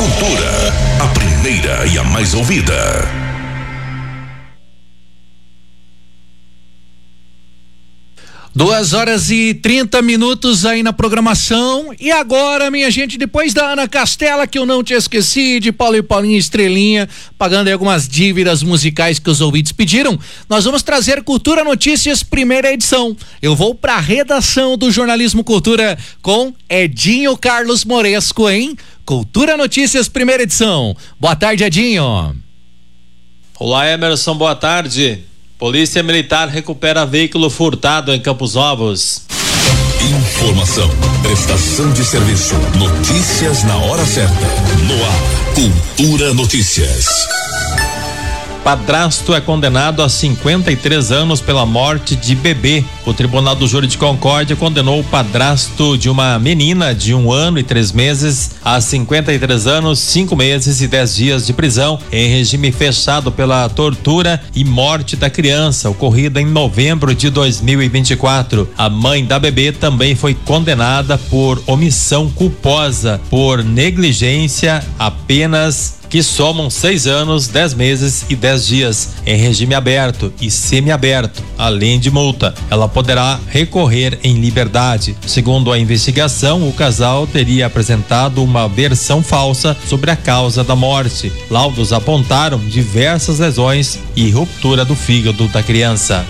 Cultura, a primeira e a mais ouvida. Duas horas e 30 minutos aí na programação. E agora, minha gente, depois da Ana Castela, que eu não te esqueci, de Paulo e Paulinho Estrelinha, pagando aí algumas dívidas musicais que os ouvintes pediram, nós vamos trazer Cultura Notícias, primeira edição. Eu vou pra redação do Jornalismo Cultura com Edinho Carlos Moresco, hein? Cultura Notícias, primeira edição. Boa tarde, Edinho. Olá, Emerson, boa tarde. Polícia Militar recupera veículo furtado em Campos Novos. Informação, prestação de serviço, notícias na hora certa. No ar, Cultura Notícias. Padrasto é condenado a 53 anos pela morte de bebê. O Tribunal do Júri de Concórdia condenou o padrasto de uma menina de 1 ano e 3 meses a 53 anos, 5 meses e 10 dias de prisão em regime fechado pela tortura e morte da criança, ocorrida em novembro de 2024. A mãe da bebê também foi condenada por omissão culposa por negligência apenas, que somam 6 anos, 10 meses e 10 dias em regime aberto e semiaberto, além de multa. Ela poderá recorrer em liberdade. Segundo a investigação, o casal teria apresentado uma versão falsa sobre a causa da morte. Laudos apontaram diversas lesões e ruptura do fígado da criança.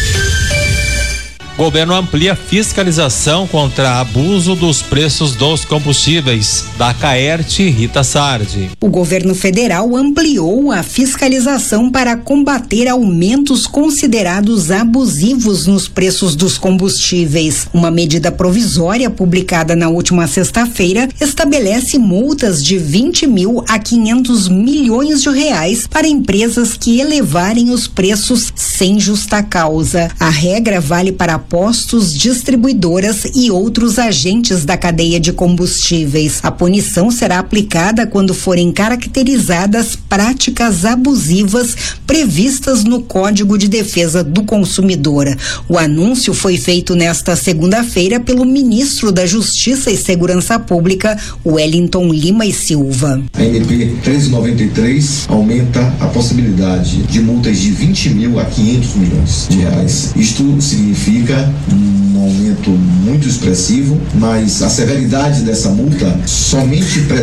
Governo amplia fiscalização contra abuso dos preços dos combustíveis. Da Caerte, Rita Sardi. O governo federal ampliou a fiscalização para combater aumentos considerados abusivos nos preços dos combustíveis. Uma medida provisória publicada na última sexta-feira estabelece multas de 20 mil a 500 milhões de reais para empresas que elevarem os preços sem justa causa. A regra vale para postos, distribuidoras e outros agentes da cadeia de combustíveis. A punição será aplicada quando forem caracterizadas práticas abusivas previstas no Código de Defesa do Consumidor. O anúncio foi feito nesta segunda-feira pelo ministro da Justiça e Segurança Pública, Wellington Lima e Silva. A MP 1393 aumenta a possibilidade de multas de 20 mil a 500 milhões de reais. Isto significa um aumento muito expressivo, mas a severidade dessa multa somente